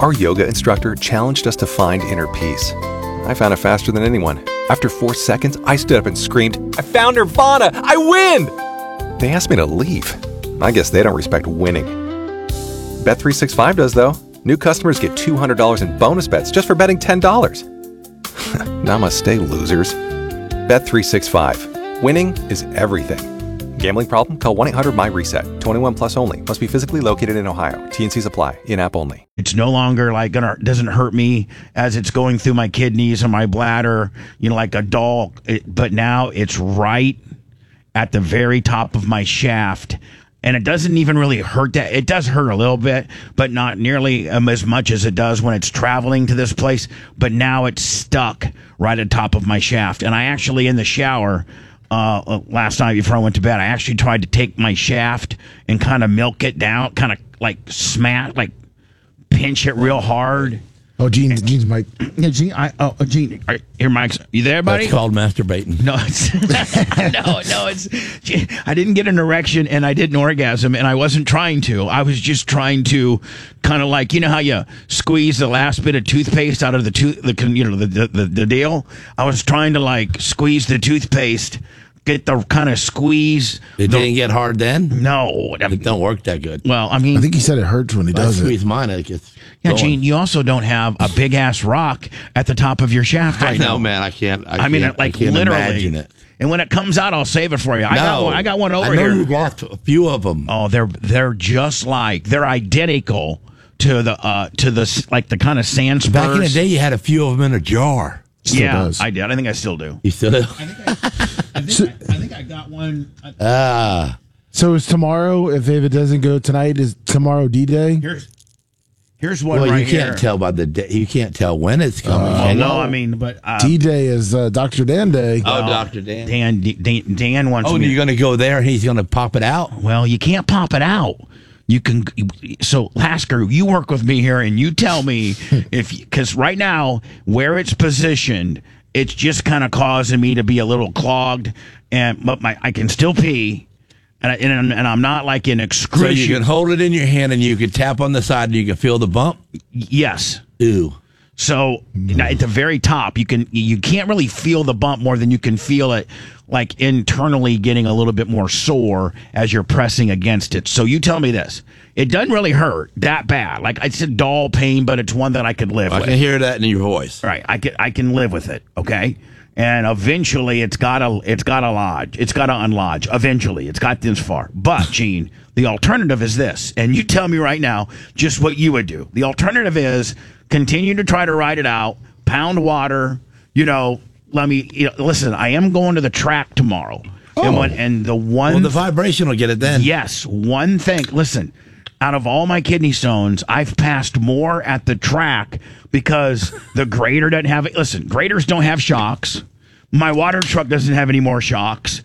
Our yoga instructor challenged us to find inner peace. I found it faster than anyone. After 4 seconds, I stood up and screamed, "I found Nirvana! I win!" They asked me to leave. I guess they don't respect winning. Bet365 does, though. New customers get $200 in bonus bets just for betting $10. Namaste, losers. Bet365. Winning is everything. Gambling problem? Call 1-800-MY-RESET. 21 plus only. Must be physically located in Ohio. T&Cs apply. In-app only. It's no longer like doesn't hurt me as it's going through my kidneys or my bladder, like a dull. But now it's right at the very top of my shaft. And it doesn't even really hurt that. It does hurt a little bit, but not nearly as much as it does when it's traveling to this place. But now it's stuck right at the top of my shaft. And I actually, in the shower last night before I went to bed, I actually tried to take my shaft and kind of milk it down, kind of like smash, like pinch it real hard. Oh, Gene's mic. Yeah, Gene. Gene, here, Mike. You there, buddy? That's called masturbating. No, it's no. It's I didn't get an erection and I didn't orgasm, and I wasn't trying to. I was just trying to kind of like, how you squeeze the last bit of toothpaste out of the the deal. I was trying to like squeeze the toothpaste. Get the kind of squeeze. It didn't get hard then? No. It don't work that good. Well, I mean, I think he said it hurts when he does it. Squeeze mine. It gets yeah, going. Gene, you also don't have a big ass rock at the top of your shaft right I know, now. man. I can't. I mean, I can't literally. imagine it. And when it comes out, I'll save it for you. I got one over I know here. you got a few of them. Oh, they're just like they're identical to the like the kind of sand spurs. Back in the day, you had a few of them in a jar. Still yeah, does. I did. I think I still do. You still do? I think I got one. So is tomorrow, if it doesn't go tonight, is tomorrow D-Day? Here's one Well, right you can't here. tell by the day. You can't tell when it's coming. Well, no, I mean, but D-Day is Dr. Dan Day. Oh, Dr. Dan. Dan wants Oh, me. you're going to go there and he's going to pop it out? Well, you can't pop it out. You can. So, Lasker, you work with me here, and you tell me because right now where it's positioned, it's just kind of causing me to be a little clogged, but I can still pee, and I'm not like in So excruciating. you can hold it in your hand and you can tap on the side and you can feel the bump? Yes. Ew. So at the very top, you can't really feel the bump more than you can feel it like internally getting a little bit more sore as you're pressing against it. So you tell me this. It doesn't really hurt that bad. Like it's a dull pain, but it's one that I could live with. I can hear that in your voice. Right. I can live with it. Okay. And eventually it's gotta lodge. It's gotta unlodge. Eventually. It's got this far. But Gene, the alternative is this. And you tell me right now just what you would do. The alternative is continue to try to ride it out, pound water, let me listen, I am going to the track tomorrow. Oh. And the vibration will get it then. Yes, one thing. Listen, out of all my kidney stones, I've passed more at the track because the grader doesn't have it. Listen, graders don't have shocks. My water truck doesn't have any more shocks.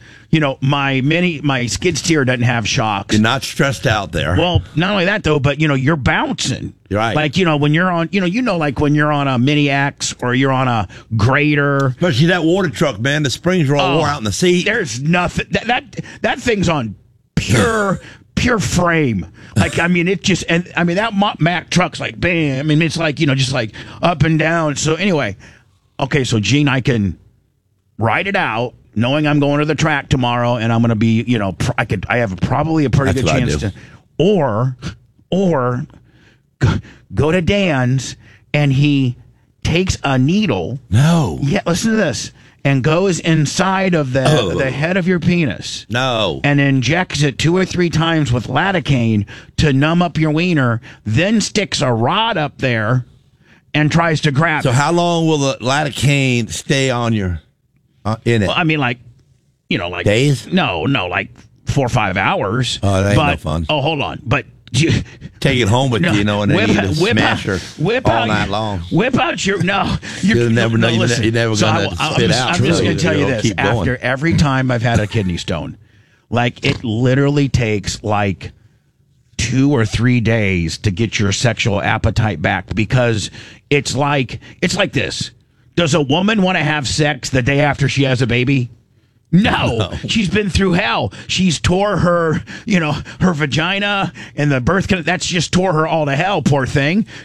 My skid steer doesn't have shocks. You're not stressed out there. Well, not only that though, but you're bouncing. Right. Like when you're on, like when you're on a Mini X or you're on a grader. Especially that water truck, man. The springs are all wore out in the seat. There's nothing that thing's on pure frame. Like that Mack truck's like bam. I mean it's like just like up and down. So anyway, okay. So Gene, I can ride it out, knowing I'm going to the track tomorrow, and I'm going to be, I have probably a pretty good chance to, or go to Dan's and he takes a needle. No. Yeah, listen to this, and goes inside of the head of your penis. No. And injects it 2 or 3 times with lidocaine to numb up your wiener, then sticks a rod up there and tries to grab it. So how long will the lidocaine stay on your in it? Well, I mean, like days? No, like 4 or 5 hours. Oh, that ain't no fun. Oh, hold on. But take it home with you, and then you just smash her all night long. Whip out your You'll never know. Listen, you're never going to spit out. I'm just going to tell you this. Keep After going. every time I've had a kidney stone, like it literally takes like 2 or 3 days to get your sexual appetite back, because it's like this. Does a woman want to have sex the day after she has a baby? No. She's been through hell. She's tore her, her vagina and the birth. That's just tore her all to hell, poor thing.